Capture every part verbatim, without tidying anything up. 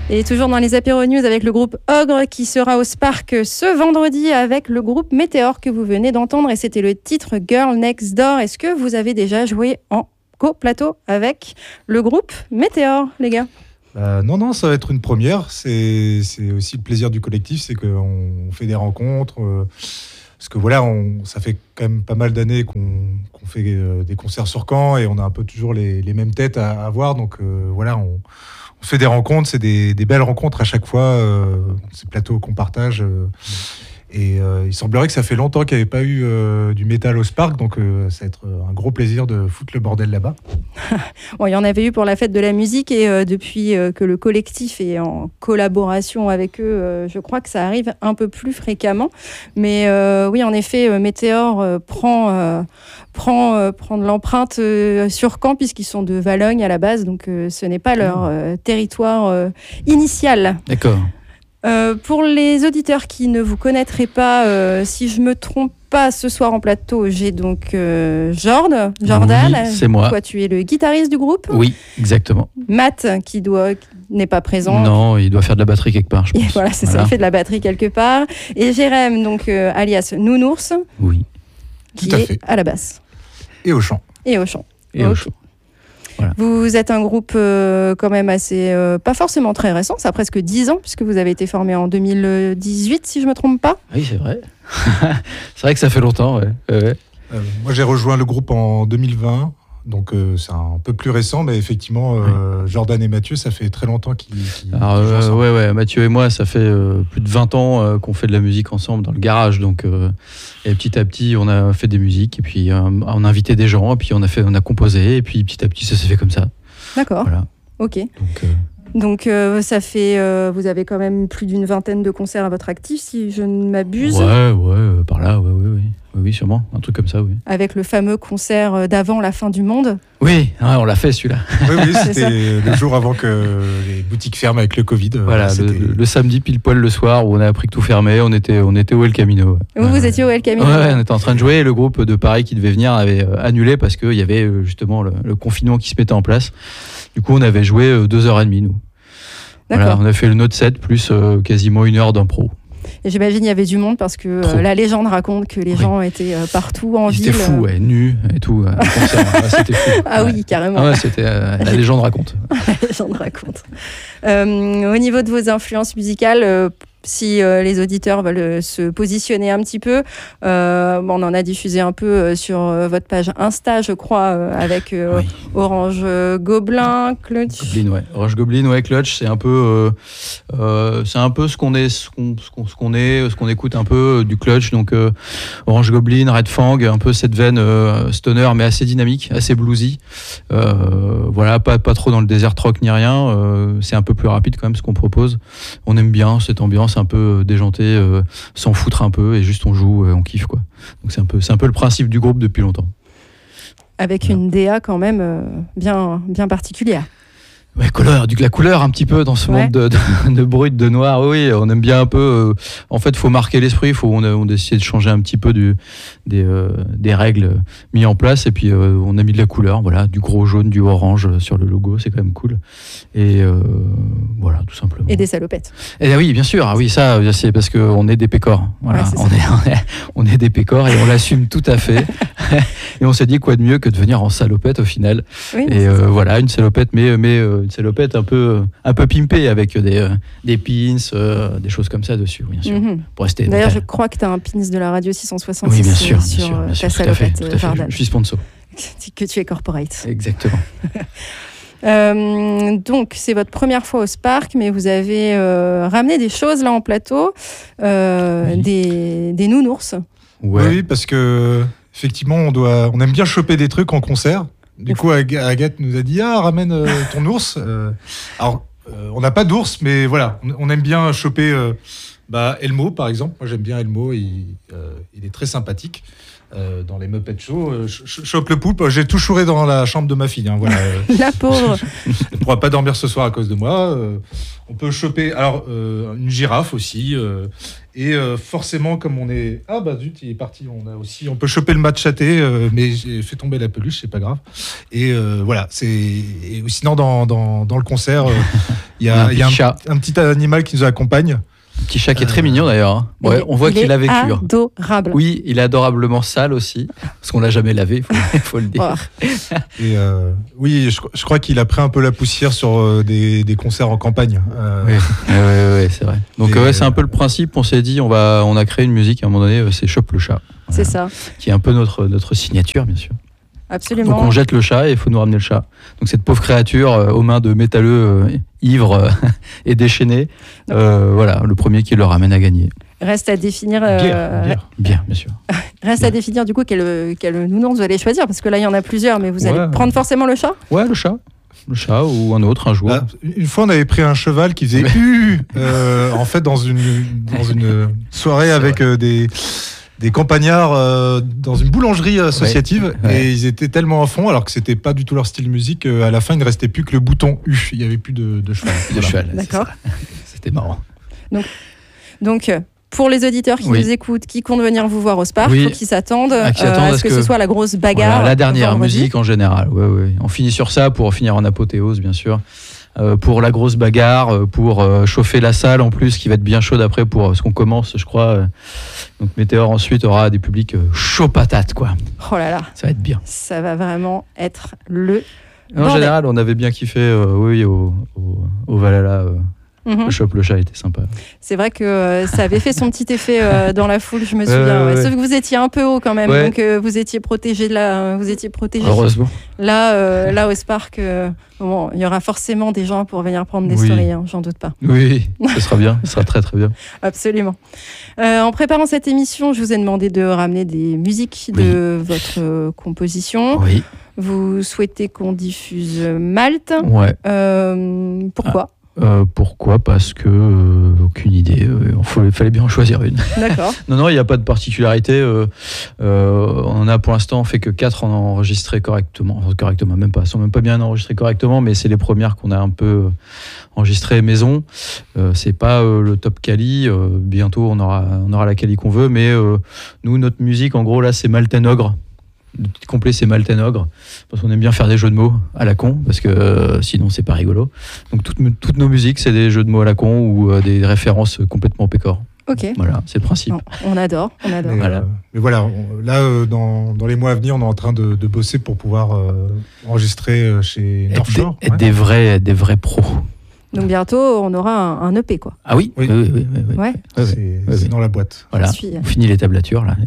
Et toujours dans les apéro news avec le groupe Ogre qui sera au Spark ce vendredi avec le groupe Météor que vous venez d'entendre et c'était le titre Girl Next Door. Est-ce que vous avez déjà joué en co-plateau avec le groupe Météor, les gars ? Euh, non, non, ça va être une première. C'est, c'est aussi le plaisir du collectif, c'est qu'on fait des rencontres. Euh, parce que voilà, on, ça fait quand même pas mal d'années qu'on, qu'on fait euh, des concerts sur Caen et on a un peu toujours les, les mêmes têtes à, à voir. Donc euh, voilà, on, on fait des rencontres, c'est des, des belles rencontres à chaque fois. Euh, ces plateaux qu'on partage. Euh, Et euh, il semblerait que ça fait longtemps qu'il n'y avait pas eu euh, du métal au Spark, donc euh, ça va être un gros plaisir de foutre le bordel là-bas. Bon, il y en avait eu pour la fête de la musique et euh, depuis euh, que le collectif est en collaboration avec eux, euh, je crois que ça arrive un peu plus fréquemment. Mais euh, oui, en effet, euh, Météor euh, prend, euh, prend, euh, prend de l'empreinte euh, sur Caen puisqu'ils sont de Valognes à la base, donc euh, ce n'est pas leur euh, territoire euh, initial. D'accord. Euh, pour les auditeurs qui ne vous connaîtraient pas, euh, si je me trompe pas, ce soir en plateau, j'ai donc euh, Jord, Jordan. Oui, c'est moi. Toi, tu es le guitariste du groupe. Oui, exactement. Matt, qui doit, qui n'est pas présent. Non, il doit faire de la batterie quelque part, je pense. Et voilà, c'est voilà. ça, il fait de la batterie quelque part. Et Jérém, donc euh, alias Nounours, oui, qui tout à est fait. à la basse. Et au chant. Et au chant. Et au chant. Voilà. Vous êtes un groupe euh, quand même assez, euh, pas forcément très récent, ça a presque dix ans, puisque vous avez été formé en deux mille dix-huit, si je ne me trompe pas. Oui, c'est vrai. C'est vrai que ça fait longtemps, ouais. ouais. Euh, moi, j'ai rejoint le groupe en deux mille vingt, donc euh, c'est un peu plus récent, mais effectivement, euh, oui. Jordan et Mathieu, ça fait très longtemps qu'ils, qu'ils, Alors, qu'ils jouent ensemble. Euh, ouais, ouais, Mathieu et moi, ça fait euh, plus de vingt ans euh, qu'on fait de la musique ensemble dans le garage, donc euh, et petit à petit, on a fait des musiques, et puis euh, on a invité des gens, et puis on a, fait, on a composé, et puis petit à petit, ça s'est fait comme ça. D'accord. Voilà. Ok. Donc, euh... Donc euh, ça fait, euh, vous avez quand même plus d'une vingtaine de concerts à votre actif, si je ne m'abuse. Ouais, ouais, euh, par là, ouais, ouais, ouais. Oui, oui, sûrement, un truc comme ça, oui. Avec le fameux concert d'avant la fin du monde. Oui, ouais, on l'a fait celui-là. Oui, oui, c'était le jour avant que les boutiques ferment avec le Covid. Voilà, le, le, le samedi pile poil le soir où on a appris que tout fermait, on était, on était au El Camino. Vous, euh, vous étiez au El Camino. Ouais, on était en train de jouer et le groupe de Paris qui devait venir avait annulé parce qu'il y avait justement le, le confinement qui se mettait en place. Du coup, on avait joué deux heures et demie, nous. Voilà, on a fait le note set plus euh, quasiment une heure d'impro. Et j'imagine il y avait du monde parce que euh, la légende raconte que les oui. gens étaient euh, partout en Ils ville. Ils étaient fous, ouais, nus et tout. Euh, concert, ouais, c'était fou. Ah ouais. oui, carrément. Ah ouais, c'était, euh, la légende raconte. La légende raconte. Euh, au niveau de vos influences musicales, euh, si euh, les auditeurs veulent euh, se positionner un petit peu, euh, bon, on en a diffusé un peu euh, sur euh, votre page Insta, je crois, euh, avec euh, oui. Orange euh, Goblin, Clutch. Goblin, ouais. Orange Goblin, ouais, Clutch, c'est un peu, euh, euh, c'est un peu ce qu'on est, ce qu'on, ce qu'on, ce qu'on est, ce qu'on écoute un peu euh, du Clutch. Donc euh, Orange Goblin, Red Fang, un peu cette veine euh, stoner, mais assez dynamique, assez bluesy. Euh, voilà, pas pas trop dans le desert rock ni rien. Euh, c'est un peu plus rapide quand même ce qu'on propose. On aime bien cette ambiance un peu déjanté, euh, s'en foutre un peu et juste on joue, euh, on kiffe quoi. Donc c'est un peu, c'est un peu le principe du groupe depuis longtemps. Avec voilà. Une D A quand même euh, bien, bien particulière. Ouais, couleur, du, la couleur un petit peu dans ce ouais. monde de, de, de brut, de noir. Oui, on aime bien un peu. Euh, en fait, il faut marquer l'esprit. Faut, on a, on a essayé de changer un petit peu du, des, euh, des règles mises en place. Et puis, euh, on a mis de la couleur. Voilà, du gros jaune, du orange sur le logo. C'est quand même cool. Et euh, voilà, tout simplement. Et des salopettes. Et oui, bien sûr. Ah, oui, ça, c'est parce qu'on est des pécores. Voilà, ouais, on, est, on, est, on est des pécores et on l'assume tout à fait. Et on s'est dit quoi de mieux que de venir en salopette au final. Oui, et euh, voilà, une salopette, mais, mais euh, une salopette un peu, un peu pimpée avec des, euh, des pins, euh, des choses comme ça dessus, bien sûr. Mm-hmm. Pour rester D'ailleurs, mental. je crois que tu as un pins de la radio six cent soixante-six oui, bien sûr, sur bien sûr, bien sûr, ta salopette. Tout à fait, tout à fait. Je, je suis sponsor. Que tu es corporate. Exactement. Euh, donc c'est votre première fois au Spark, mais vous avez euh, ramené des choses là en plateau, euh, oui. des, des nounours. Ouais. Oui, parce que effectivement, on doit, on aime bien choper des trucs en concert. Du coup, Agathe nous a dit ah ramène euh, ton ours. Euh, alors euh, on n'a pas d'ours, mais voilà, on, on aime bien choper. Euh, bah, Elmo par exemple. Moi j'aime bien Elmo, il, euh, il est très sympathique. Euh, dans les Muppet Show, euh, je chope le poulpe. J'ai tout chouré dans la chambre de ma fille. Hein, voilà. La pauvre. Elle ne pourra pas dormir ce soir à cause de moi. Euh, on peut choper alors euh, une girafe aussi. Euh, et euh, forcément, comme on est ah bah zut, il est parti. On a aussi, on peut choper le matchaté, euh, mais j'ai fait tomber la peluche, c'est pas grave. Et euh, voilà, c'est. Et sinon dans dans dans le concert, euh, Il y On a a, un il y a petit un, chat. un petit animal qui nous accompagne. Un petit chat qui est très Euh, mignon d'ailleurs. hein. Il Ouais, est- on voit il qu'il est a vécu. hein. adorable. Oui, il est adorablement sale aussi, parce qu'on l'a jamais lavé, il faut, faut le dire. Oh. Et euh, oui, je, je crois qu'il a pris un peu la poussière sur euh, des, des concerts en campagne. Euh, Oui, ouais, ouais, ouais, c'est vrai. Donc Et ouais, c'est euh, un peu le principe. On s'est dit, on va, on a créé une musique à un moment donné, euh, c'est Chope le chat, C'est ça, qui est un peu notre notre signature, bien sûr. absolument. Donc on jette le chat et il faut nous ramener le chat. Donc cette pauvre créature euh, aux mains de métalleux euh, ivres euh, et déchaînés, euh, voilà, le premier qui le ramène à gagner. Reste à définir. euh, bière, bière. Bien, bien sûr. Reste à définir du coup quel, quel nounom vous allez choisir, parce que là il y en a plusieurs, mais vous Ouais. allez prendre forcément le chat. Ouais, le chat, le chat ou un autre un jour. Ah, une fois, on avait pris un cheval qui faisait U euh, en fait dans une dans une soirée C'est avec euh, des des campagnards euh, dans une boulangerie associative Ouais. Ouais. et ils étaient tellement à fond alors que c'était pas du tout leur style de musique. euh, À la fin, il ne restait plus que le bouton U. Il y avait plus de, de cheval. de Voilà. cheval. c'est D'accord. ça. C'était marrant. Donc euh, pour les auditeurs qui Oui. nous écoutent, qui comptent venir vous voir au Spark, il Oui. faut qu'ils s'attendent Ah, qu'ils euh, s'attendent à à ce ce que, que- ce soit la grosse bagarre. Voilà, la dernière vendredi. musique en général. Ouais, ouais. On finit sur ça pour finir en apothéose, bien sûr. Euh, pour la grosse bagarre, euh, pour euh, chauffer la salle en plus, qui va être bien chaude après pour euh, ce qu'on commence, je crois. euh. Donc Météor ensuite aura des publics euh, chauds patates, quoi. Oh là là, Ça va être bien. ça va vraiment être le. En Bordel. général, on avait bien kiffé, euh, oui, au, au, au Valhalla. euh, Mhm. Le Chope le chat était sympa. C'est vrai que euh, ça avait fait son petit effet euh, dans la foule, je me Ouais, souviens. ouais, ouais. ouais. Sauf que vous étiez un peu haut quand même, Ouais. donc euh, vous étiez protégé de la, vous étiez protégé. Heureusement. Là, euh, là au Spark, euh, bon, il y aura forcément des gens pour venir prendre des Oui. stories, hein, j'en doute pas. Oui, ce sera bien. Ce sera très, très bien. Absolument. Euh, en préparant cette émission, je vous ai demandé de ramener des musiques de votre euh, composition. Oui. Vous souhaitez qu'on diffuse Malte. Ouais. Euh, pourquoi Euh, pourquoi? Parce que euh, aucune idée. Euh, Il faut- fallait bien en choisir une. D'accord. Non, non, il n'y a pas de particularité. Euh, euh, on a pour l'instant fait que quatre enregistrés correctement. Enfin, correctement, même pas. Elles sont même pas bien enregistrées correctement, mais c'est les premières qu'on a un peu euh, enregistrées maison. Euh, c'est pas euh, le top quali. Euh, bientôt, on aura, on aura la quali qu'on veut, mais euh, nous, notre musique, en gros, là, c'est Malten Ogre. Le titre complet, c'est Malten Ogre, parce qu'on aime bien faire des jeux de mots à la con, parce que euh, sinon, c'est pas rigolo. Donc, toutes, toutes nos musiques, c'est des jeux de mots à la con ou euh, des références complètement pécor. Ok. Voilà, c'est le principe. Non, on adore, on adore. Mais, Voilà. euh, mais voilà, on- là, euh, dans, dans les mois à venir, on est en train de, de bosser pour pouvoir euh, enregistrer euh, chez Être, North des, Shore. être ouais. des vrais, être des vrais pros. Donc bientôt, on aura un, un E P, quoi. Ah oui, Oui. oui, oui, oui, oui, oui. Ouais. Ouais, ouais. C'est ouais, c'est ouais. dans la boîte. Voilà, Je suis- on finit les tablatures là.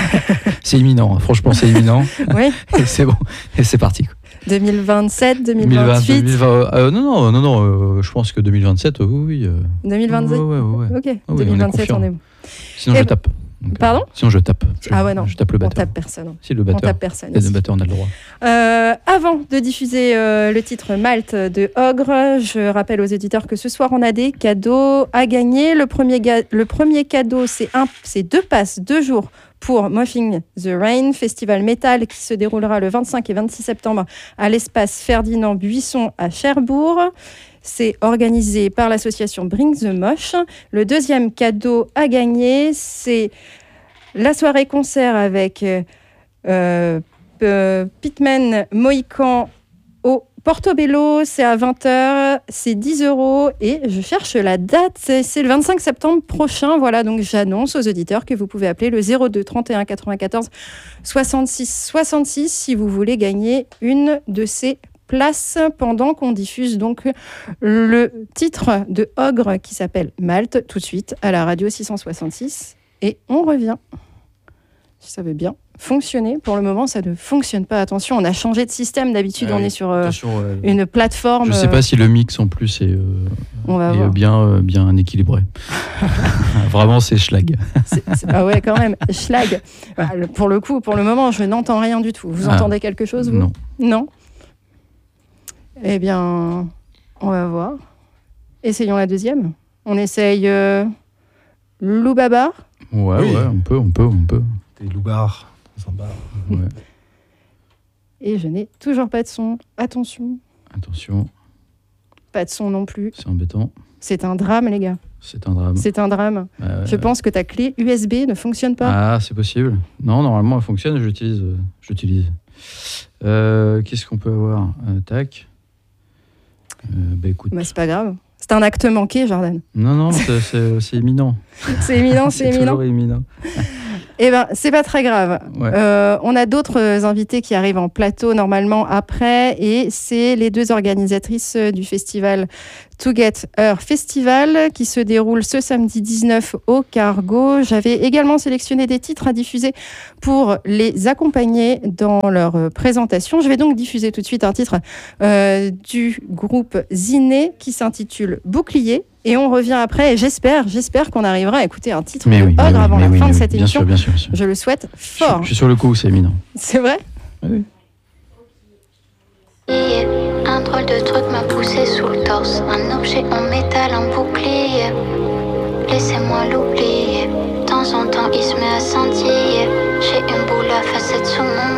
C'est imminent, hein. Franchement, c'est imminent. Oui. Et c'est bon, et c'est parti. quoi. deux mille vingt-sept, deux mille deux mille vingt, vingt-huit, deux mille vingt, euh, non, non, non, non. euh, je pense que deux mille vingt-sept, euh, oui, oui. euh, deux mille vingt-sept. ouais, ouais, ouais, ouais. Ok, oui, on est deux mille vingt-sept, confiant. on est bon. Sinon, Eh je ben- tape. Donc, euh, Pardon Sinon, je tape. Je, Ah ouais, non. Je tape le On batteur. tape personne. Si, le On batteur. tape personne. Le ici. batteur, on a le droit. Euh, avant de diffuser euh, le titre Malte de Ogre, je rappelle aux éditeurs que ce soir on a des cadeaux à gagner. Le premier, ga- le premier cadeau, c'est un, c'est deux passes, deux jours pour Mothing the Rain, festival métal qui se déroulera le vingt-cinq et vingt-six septembre à l'espace Ferdinand Buisson à Cherbourg. C'est organisé par l'association Bring the Mosh. Le deuxième cadeau à gagner, c'est la soirée concert avec euh, euh, Euh, Pitman Mohican au Portobello, c'est à vingt heures, c'est dix euros et je cherche la date, c'est, c'est le vingt-cinq septembre prochain. Voilà, donc j'annonce aux auditeurs que vous pouvez appeler le zéro deux trente et un quatre-vingt-quatorze soixante-six soixante-six si vous voulez gagner une de ces places pendant qu'on diffuse donc le titre de Ogre qui s'appelle Malte tout de suite à la radio six cent soixante-six et on revient. Si ça veut bien fonctionner. Pour le moment, ça ne fonctionne pas. Attention, on a changé de système. D'habitude, Ah on oui. est sur euh, Attention, ouais. une plateforme. Je sais pas si le mix en plus est, euh, On va est, voir. euh, bien, euh, bien équilibré. Vraiment, c'est schlag. C'est- c'est- ah ouais, quand même. Schlag. Bah, le- pour le coup, pour le moment, je n'entends rien du tout. Vous Ah. entendez quelque chose, vous Non. Non. Eh bien, on va voir. Essayons la deuxième. On essaye euh, Loubaba. Ouais, Oui. ouais, on peut, on peut, on peut. Des loupards dans un bar. Ouais. Et je n'ai toujours pas de son. Attention, Attention, pas de son non plus. c'est embêtant. C'est un drame, les gars. C'est un drame. C'est un drame. Euh, Je pense que ta clé U S B ne fonctionne pas. Ah, c'est possible. Non, normalement, elle fonctionne. J'utilise. euh, J'utilise. Euh, Qu'est-ce qu'on peut avoir Euh, Tac. Euh, bah écoute. Mais c'est pas grave. C'est un acte manqué, Jordan. Non, non, c'est, c'est, c'est imminent. C'est éminent, c'est, c'est éminent. toujours imminent. Eh ben, c'est pas très grave. Ouais. Euh, on a d'autres invités qui arrivent en plateau normalement après, et c'est les deux organisatrices du festival To Get Her Festival qui se déroule ce samedi dix-neuf au Cargo. J'avais également sélectionné des titres à diffuser pour les accompagner dans leur présentation. Je vais donc diffuser tout de suite un titre euh, du groupe Ziné qui s'intitule Bouclier. Et on revient après, et j'espère, j'espère qu'on arrivera à écouter un titre Mais de oui, mais Ogre oui, avant mais la oui, fin mais de oui, cette bien émission. sûr, bien sûr, bien sûr. Je le souhaite Je, fort. je suis sur le coup, c'est éminent. C'est vrai ? Oui. Un drôle de truc m'a poussé sous le torse. Un objet en métal, un bouclier. Laissez-moi l'oublier. De temps en temps, il se met à scintiller. J'ai une boule à facettes sous mon